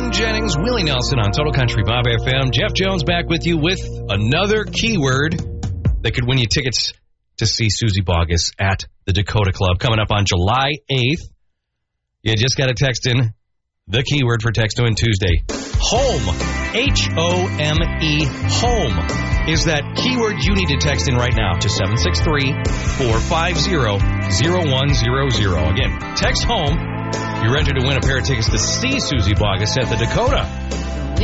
Glenn Jennings, Willie Nelson on Total Country Bob FM. Jeff Jones back with you with another keyword that could win you tickets to see Susie Boggess at the Dakota Club coming up on July 8th. You just got to text in the keyword for Text to Win Tuesday. Home. H-O-M-E. Home is that keyword you need to text in right now to 763-450-0100. Again, text home. You're entered to win a pair of tickets to see Susie Boggess at the Dakota.